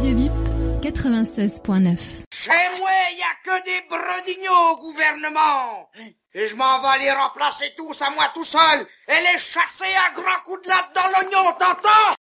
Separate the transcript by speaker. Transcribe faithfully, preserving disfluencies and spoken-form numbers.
Speaker 1: Radio Bip quatre-vingt-seize point neuf.
Speaker 2: Chez moi, y a que des brodignaux au gouvernement. Et je m'en vais les remplacer tous à moi tout seul et les chasser à grands coups de latte dans l'oignon, t'entends?